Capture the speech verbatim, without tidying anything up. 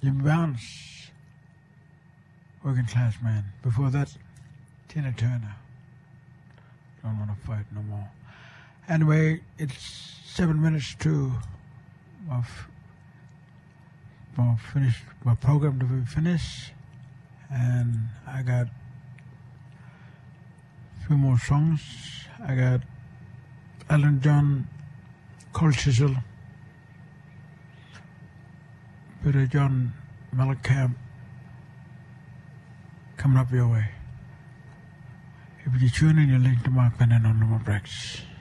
Jim Barnes, working class man. Before that, Tina Turner. Don't want to fight no more. Anyway, it's seven minutes to of my finish my program to be finished, and I got a few more songs. I got Elton John, Cold Chisel, Peter John Mellencamp coming up your way. If you tune in, you're linked to Mark Bennett on Number Breaks.